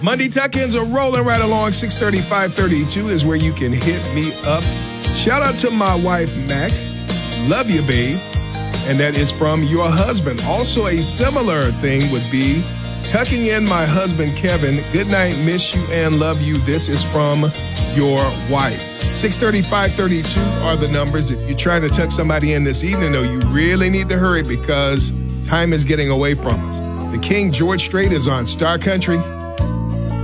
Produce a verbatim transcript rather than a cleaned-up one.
Monday tuck-ins are rolling right along. six thirty, five thirty-two is where you can hit me up. Shout out to my wife, Mac. Love you, babe. And that is from your husband. Also, a similar thing would be tucking in my husband, Kevin. Good night, miss you and love you. This is from your wife. six thirty, five thirty-two are the numbers. If you're trying to tuck somebody in this evening, though, you really need to hurry because time is getting away from us. The King George Strait is on Star Country.